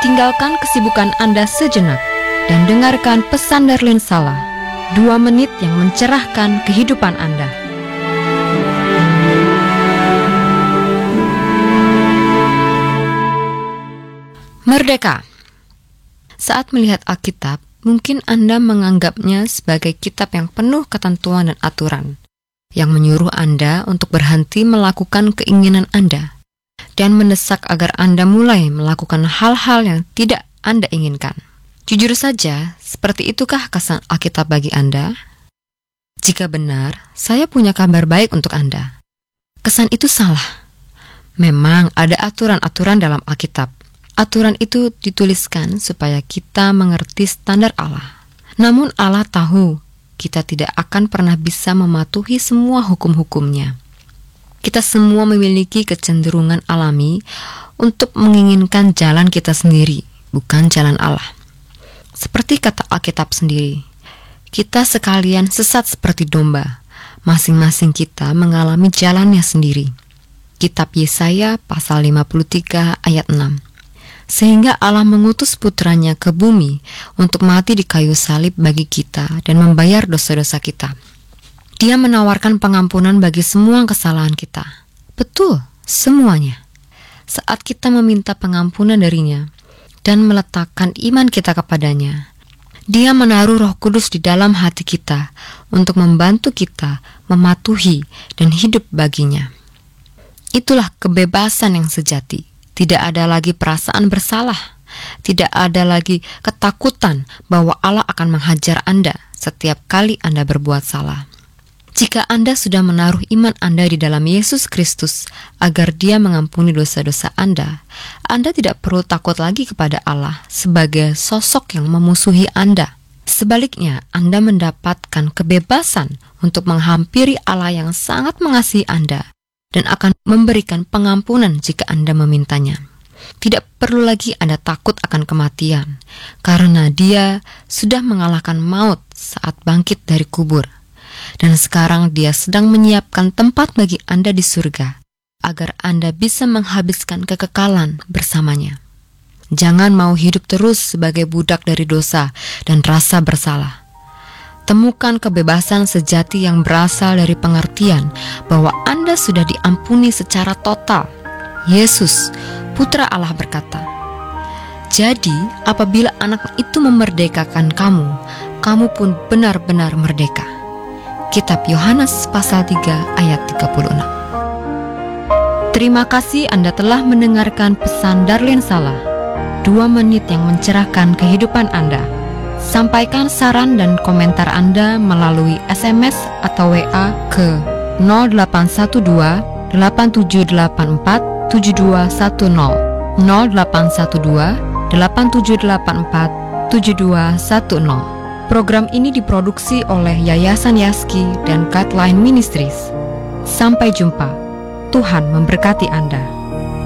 Tinggalkan kesibukan Anda sejenak dan dengarkan pesan Darlene Sala, 2 menit yang mencerahkan kehidupan Anda. Merdeka. Saat melihat Alkitab, mungkin Anda menganggapnya sebagai kitab yang penuh ketentuan dan aturan, yang menyuruh Anda untuk berhenti melakukan keinginan Anda, dan mendesak agar Anda mulai melakukan hal-hal yang tidak Anda inginkan. Jujur saja, seperti itukah kesan Alkitab bagi Anda? Jika benar, saya punya kabar baik untuk Anda. Kesan itu salah. Memang ada aturan-aturan dalam Alkitab. Aturan itu dituliskan supaya kita mengerti standar Allah. Namun Allah tahu kita tidak akan pernah bisa mematuhi semua hukum-hukumnya. Kita semua memiliki kecenderungan alami untuk menginginkan jalan kita sendiri, bukan jalan Allah. Seperti kata Alkitab sendiri, kita sekalian sesat seperti domba. Masing-masing kita mengalami jalannya sendiri. Kitab Yesaya pasal 53 ayat 6. Sehingga Allah mengutus putranya ke bumi untuk mati di kayu salib bagi kita dan membayar dosa-dosa kita. Dia menawarkan pengampunan bagi semua kesalahan kita. Betul, semuanya. Saat kita meminta pengampunan darinya dan meletakkan iman kita kepadanya, Dia menaruh Roh Kudus di dalam hati kita untuk membantu kita mematuhi dan hidup baginya. Itulah kebebasan yang sejati. Tidak ada lagi perasaan bersalah. Tidak ada lagi ketakutan bahwa Allah akan menghajar Anda setiap kali Anda berbuat salah. Jika Anda sudah menaruh iman Anda di dalam Yesus Kristus agar Dia mengampuni dosa-dosa Anda tidak perlu takut lagi kepada Allah sebagai sosok yang memusuhi Anda. Sebaliknya, Anda mendapatkan kebebasan untuk menghampiri Allah yang sangat mengasihi Anda dan akan memberikan pengampunan jika Anda memintanya. Tidak perlu lagi Anda takut akan kematian, karena Dia sudah mengalahkan maut saat bangkit dari kubur. Dan sekarang Dia sedang menyiapkan tempat bagi Anda di surga, agar Anda bisa menghabiskan kekekalan bersamanya. Jangan mau hidup terus sebagai budak dari dosa dan rasa bersalah. Temukan kebebasan sejati yang berasal dari pengertian bahwa Anda sudah diampuni secara total. Yesus, Putra Allah berkata, "Jadi, apabila anak itu memerdekakan kamu, kamu pun benar-benar merdeka." Kitab Yohanes pasal 3 ayat 36. Terima kasih Anda telah mendengarkan pesan Darlene Sala, 2 menit yang mencerahkan kehidupan Anda. Sampaikan saran dan komentar Anda melalui SMS atau WA ke 0812 8784 7210 0812 8784 7210. Program ini diproduksi oleh Yayasan Yaski dan Guideline Ministries. Sampai jumpa. Tuhan memberkati Anda.